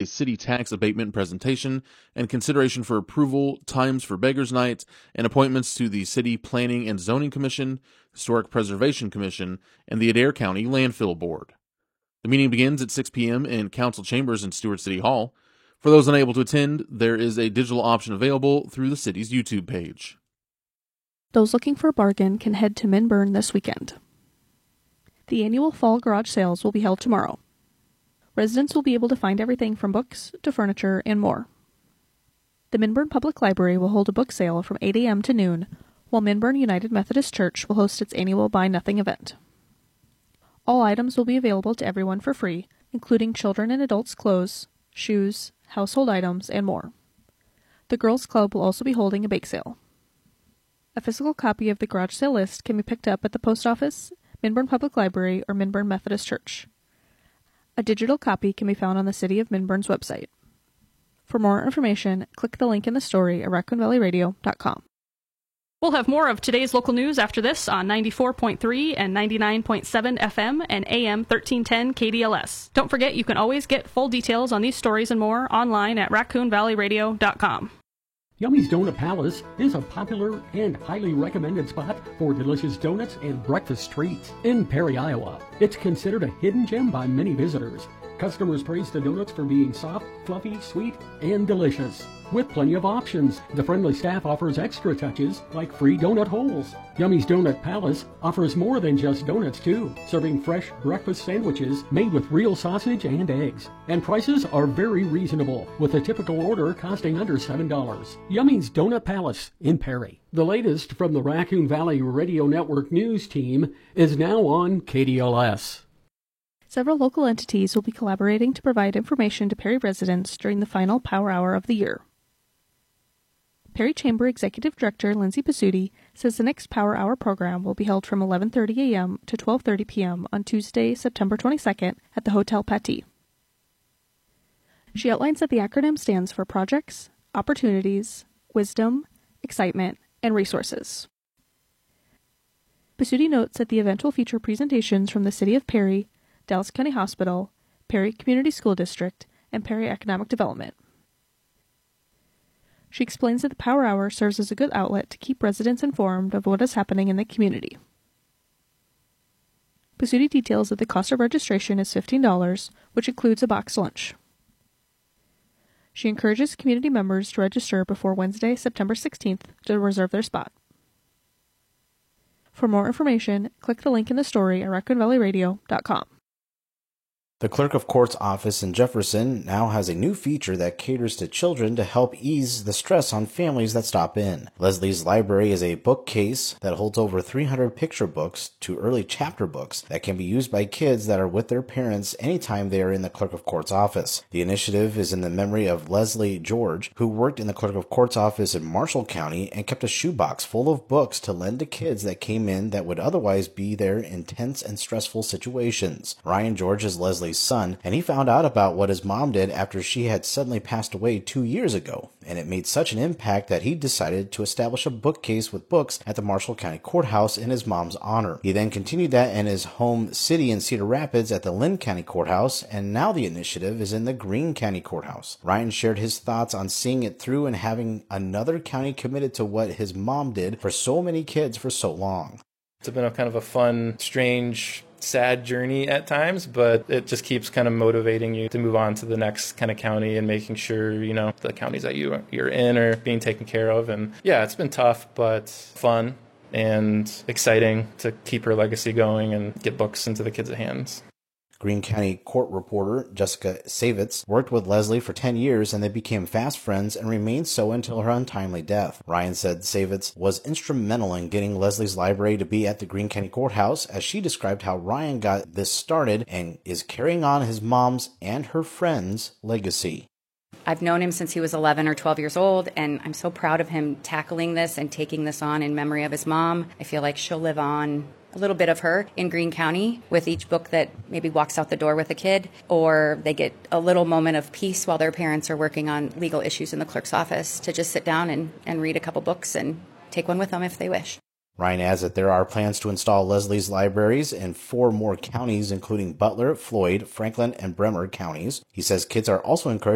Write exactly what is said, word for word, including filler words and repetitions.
city tax abatement presentation and consideration for approval, times for Beggars Night, and appointments to the City Planning and Zoning Commission, Historic Preservation Commission, and the Adair County Landfill Board. The meeting begins at six p.m. in Council Chambers in Stewart City Hall. For those unable to attend, there is a digital option available through the city's YouTube page. Those looking for a bargain can head to Minburn this weekend. The annual fall garage sales will be held tomorrow. Residents will be able to find everything from books to furniture and more. The Minburn Public Library will hold a book sale from eight a.m. to noon, while Minburn United Methodist Church will host its annual Buy Nothing event. All items will be available to everyone for free, including children and adults' clothes, shoes, household items, and more. The Girls Club will also be holding a bake sale. A physical copy of the garage sale list can be picked up at the post office, Minburn Public Library, or Minburn Methodist Church. A digital copy can be found on the City of Minburn's website. For more information, click the link in the story at raccoon valley radio dot com. We'll have more of today's local news after this on ninety-four point three and ninety-nine point seven F M and A M thirteen ten K D L S. Don't forget you can always get full details on these stories and more online at raccoon valley radio dot com. Yummy's Donut Palace is a popular and highly recommended spot for delicious donuts and breakfast treats in Perry, Iowa. It's considered a hidden gem by many visitors. Customers praise the donuts for being soft, fluffy, sweet, and delicious. With plenty of options, the friendly staff offers extra touches like free donut holes. Yummy's Donut Palace offers more than just donuts too, serving fresh breakfast sandwiches made with real sausage and eggs. And prices are very reasonable, with a typical order costing under seven dollars. Yummy's Donut Palace in Perry. The latest from the Raccoon Valley Radio Network news team is now on K D L S. Several local entities will be collaborating to provide information to Perry residents during the final Power Hour of the year. Perry Chamber Executive Director Lindsay Pasuti says the next Power Hour program will be held from eleven thirty a.m. to twelve thirty p.m. on Tuesday, September twenty-second at the Hotel Paty. She outlines that the acronym stands for Projects, Opportunities, Wisdom, Excitement, and Resources. Pasuti notes that the event will feature presentations from the City of Perry, Dallas County Hospital, Perry Community School District, and Perry Economic Development. She explains that the Power Hour serves as a good outlet to keep residents informed of what is happening in the community. Pasuti details that the cost of registration is fifteen dollars, which includes a boxed lunch. She encourages community members to register before Wednesday, September sixteenth, to reserve their spot. For more information, click the link in the story at raccoon valley radio dot com. The Clerk of Court's office in Jefferson now has a new feature that caters to children to help ease the stress on families that stop in. Leslie's Library is a bookcase that holds over three hundred picture books to early chapter books that can be used by kids that are with their parents anytime they are in the Clerk of Court's office. The initiative is in the memory of Leslie George, who worked in the Clerk of Court's office in Marshall County and kept a shoebox full of books to lend to kids that came in that would otherwise be there in tense and stressful situations. Ryan George is Leslie's son, and he found out about what his mom did after she had suddenly passed away two years ago, and it made such an impact that he decided to establish a bookcase with books at the Marshall County Courthouse in his mom's honor. He then continued that in his home city in Cedar Rapids at the Lynn County Courthouse, and now the initiative is in the Greene County Courthouse. Ryan shared his thoughts on seeing it through and having another county committed to what his mom did for so many kids for so long. It's been a kind of a fun, strange, sad journey at times, but it just keeps kind of motivating you to move on to the next kind of county and making sure, you know, the counties that you, you're in are being taken care of. And yeah, it's been tough, but fun and exciting to keep her legacy going and get books into the kids' hands. Greene County court reporter Jessica Savitz worked with Leslie for ten years, and they became fast friends and remained so until her untimely death. Ryan said Savitz was instrumental in getting Leslie's library to be at the Greene County Courthouse, as she described how Ryan got this started and is carrying on his mom's and her friends' legacy. I've known him since he was eleven or twelve years old, and I'm so proud of him tackling this and taking this on in memory of his mom. I feel like she'll live on, a little bit of her in Greene County with each book that maybe walks out the door with a kid, or they get a little moment of peace while their parents are working on legal issues in the clerk's office to just sit down and, and read a couple books and take one with them if they wish. Ryan adds that there are plans to install Leslie's libraries in four more counties, including Butler, Floyd, Franklin, and Bremer counties. He says kids are also encouraged